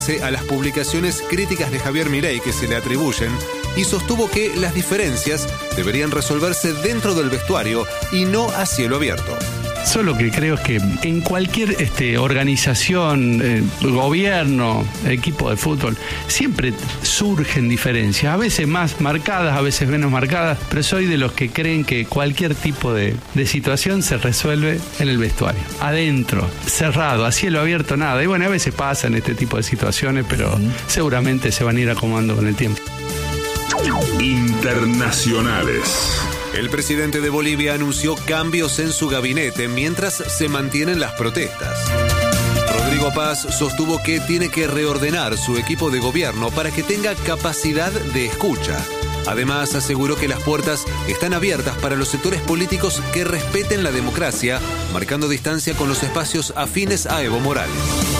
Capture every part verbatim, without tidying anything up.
a las publicaciones críticas de Javier Milei que se le atribuyen y sostuvo que las diferencias deberían resolverse dentro del vestuario y no a cielo abierto. Solo que creo que en cualquier este, organización, eh, gobierno, equipo de fútbol, siempre surgen diferencias, a veces más marcadas, a veces menos marcadas, pero soy de los que creen que cualquier tipo de, de situación se resuelve en el vestuario. Adentro, cerrado, a cielo abierto, nada. Y bueno, a veces pasan este tipo de situaciones, pero uh-huh. seguramente se van a ir acomodando con el tiempo. Internacionales. El presidente de Bolivia anunció cambios en su gabinete mientras se mantienen las protestas. Rodrigo Paz sostuvo que tiene que reordenar su equipo de gobierno para que tenga capacidad de escucha. Además, aseguró que las puertas están abiertas para los sectores políticos que respeten la democracia, marcando distancia con los espacios afines a Evo Morales.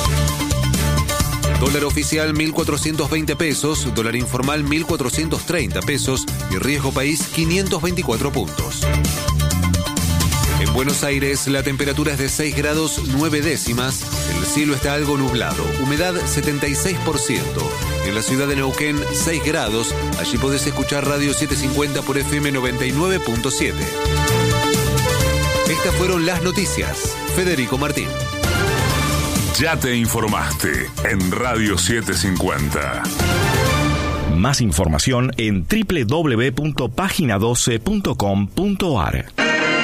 Dólar oficial mil cuatrocientos veinte pesos, dólar informal mil cuatrocientos treinta pesos y riesgo país quinientos veinticuatro puntos. En Buenos Aires la temperatura es de seis grados nueve décimas, el cielo está algo nublado, humedad setenta y seis por ciento. En la ciudad de Neuquén seis grados, allí podés escuchar Radio setecientos cincuenta por F M noventa y nueve punto siete. Estas fueron las noticias. Federico Martín. Ya te informaste en Radio setecientos cincuenta. Más información en doble u doble u doble u punto página doce punto com punto a r.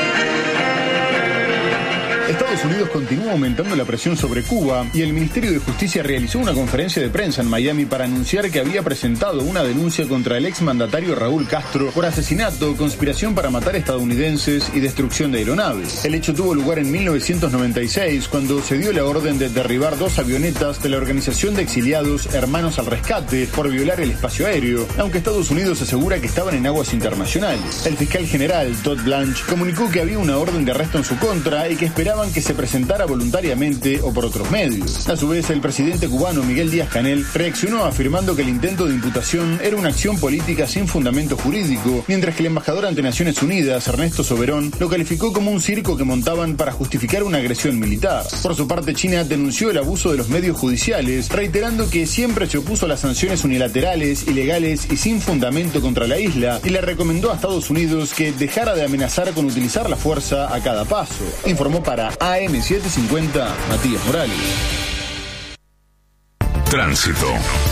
Estados Unidos continúa aumentando la presión sobre Cuba y el Ministerio de Justicia realizó una conferencia de prensa en Miami para anunciar que había presentado una denuncia contra el exmandatario Raúl Castro por asesinato, conspiración para matar estadounidenses y destrucción de aeronaves. El hecho tuvo lugar en mil novecientos noventa y seis, cuando se dio la orden de derribar dos avionetas de la Organización de Exiliados Hermanos al Rescate por violar el espacio aéreo, aunque Estados Unidos asegura que estaban en aguas internacionales. El fiscal general Todd Blanche comunicó que había una orden de arresto en su contra y que esperaba que se presentara voluntariamente o por otros medios. A su vez, el presidente cubano Miguel Díaz-Canel reaccionó afirmando que el intento de imputación era una acción política sin fundamento jurídico, mientras que el embajador ante Naciones Unidas, Ernesto Soberón, lo calificó como un circo que montaban para justificar una agresión militar. Por su parte, China denunció el abuso de los medios judiciales, reiterando que siempre se opuso a las sanciones unilaterales, ilegales y sin fundamento contra la isla, y le recomendó a Estados Unidos que dejara de amenazar con utilizar la fuerza a cada paso. Informó para A M setecientos cincuenta, Matías Morales. Tránsito.